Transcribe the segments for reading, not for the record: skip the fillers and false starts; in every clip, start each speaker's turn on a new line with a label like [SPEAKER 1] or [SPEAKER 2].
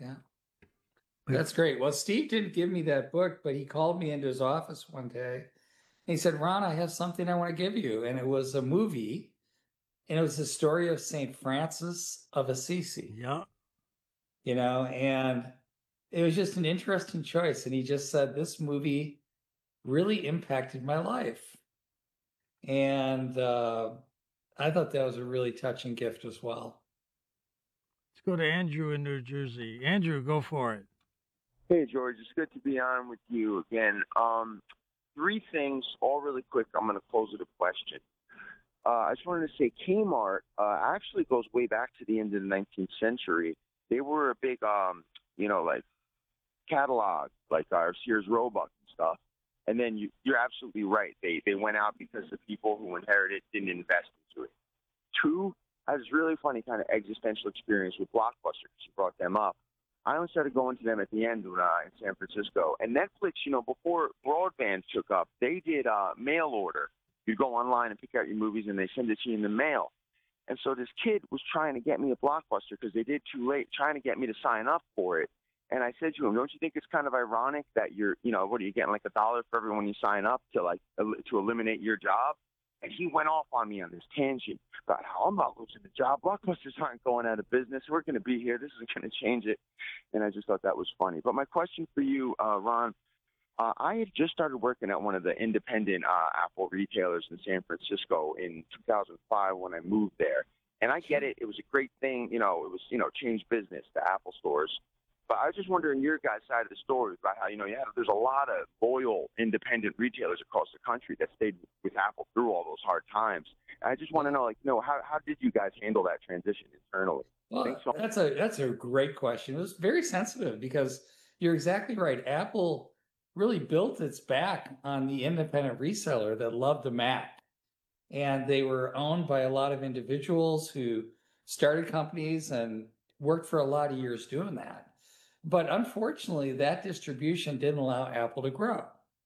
[SPEAKER 1] Yeah. That's great. Well, Steve didn't give me that book, but he called me into his office one day. And he said, Ron, I have something I want to give you. And it was a movie, and it was the story of St. Francis of Assisi,
[SPEAKER 2] Yeah.
[SPEAKER 1] And it was just an interesting choice. And he just said, this movie really impacted my life. And I thought that was a really touching gift as well.
[SPEAKER 2] Let's go to Andrew in New Jersey. Andrew, go for it.
[SPEAKER 3] Hey, George. It's good to be on with you again. Three things, all really quick. I'm going to close with a question. I just wanted to say Kmart actually goes way back to the end of the 19th century. They were a big, like catalog, like our Sears Roebuck and stuff. And then you're absolutely right. They went out because the people who inherited didn't invest into it. Two, I had this really funny kind of existential experience with Blockbuster because you brought them up. I only started going to them at the end when in San Francisco. And Netflix, before broadband took up, they did mail order. You go online and pick out your movies, and they send it to you in the mail. And so this kid was trying to get me a Blockbuster because they did too late, trying to get me to sign up for it. And I said to him, "Don't you think it's kind of ironic that you're, what are you getting, like $1 for everyone you sign up to eliminate your job?" And he went off on me on this tangent about how I'm not losing the job. Blockbusters aren't going out of business. We're going to be here. This isn't going to change it. And I just thought that was funny. But my question for you, Ron, I had just started working at one of the independent Apple retailers in San Francisco in 2005 when I moved there. And I get it. It was a great thing. It was, changed business, the Apple stores. But I was just wondering your guys' side of the story about how, there's a lot of loyal independent retailers across the country that stayed with Apple through all those hard times. And I just want to know, how did you guys handle that transition internally?
[SPEAKER 1] Well,
[SPEAKER 3] Thanks so much.
[SPEAKER 1] that's a great question. It was very sensitive because you're exactly right. Apple really built its back on the independent reseller that loved the Mac. And they were owned by a lot of individuals who started companies and worked for a lot of years doing that. But unfortunately, that distribution didn't allow Apple to grow.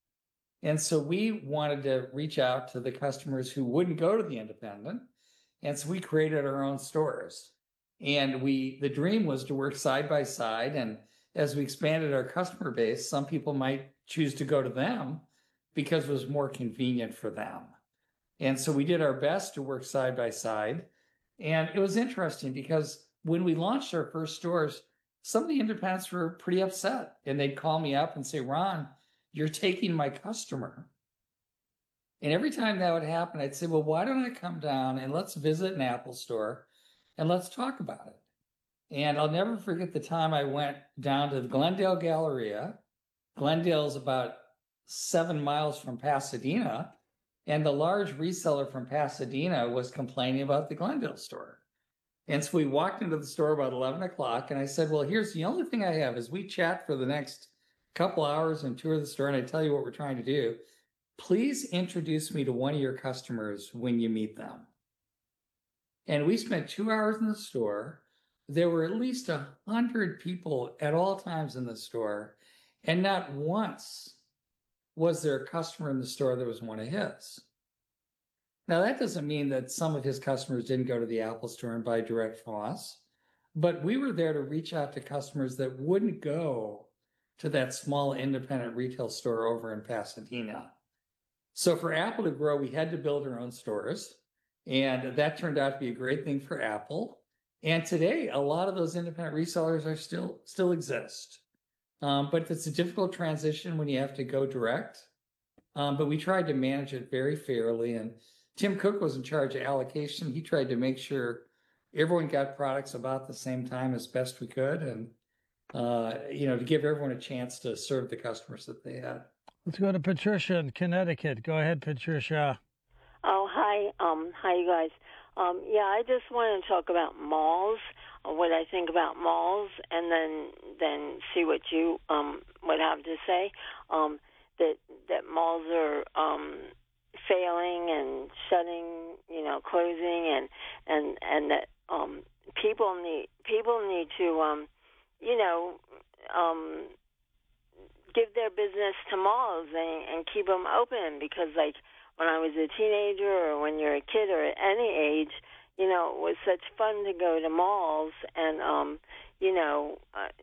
[SPEAKER 1] And so we wanted to reach out to the customers who wouldn't go to the independent. And so we created our own stores. And the dream was to work side by side. And as we expanded our customer base, some people might choose to go to them because it was more convenient for them. And so we did our best to work side by side. And it was interesting because when we launched our first stores, some of the independents were pretty upset. And they'd call me up and say, Ron, you're taking my customer. And every time that would happen, I'd say, well, why don't I come down and let's visit an Apple store and let's talk about it. And I'll never forget the time I went down to the Glendale Galleria. Glendale is about 7 miles from Pasadena. And the large reseller from Pasadena was complaining about the Glendale store. And so we walked into the store about 11 o'clock. And I said, well, here's the only thing I have is we chat for the next couple hours and tour the store. And I tell you what we're trying to do. Please introduce me to one of your customers when you meet them. And we spent 2 hours in the store. There were at least 100 people at all times in the store. And not once was there a customer in the store that was one of his. Now, that doesn't mean that some of his customers didn't go to the Apple store and buy direct from us, but we were there to reach out to customers that wouldn't go to that small independent retail store over in Pasadena. So for Apple to grow, we had to build our own stores, and that turned out to be a great thing for Apple. And today, a lot of those independent resellers are still exist. But it's a difficult transition when you have to go direct. But we tried to manage it very fairly. And Tim Cook was in charge of allocation. He tried to make sure everyone got products about the same time as best we could, and to give everyone a chance to serve the customers that they had.
[SPEAKER 2] Let's go to Patricia in Connecticut. Go ahead, Patricia.
[SPEAKER 4] Oh, hi. Hi, you guys. Yeah, I just want to talk about malls, what I think about malls, and then see what you would have to say. That malls are failing and shutting, closing, and that people need to give their business to malls and keep them open, because like when I was a teenager or when you're a kid or at any age, it was such fun to go to malls and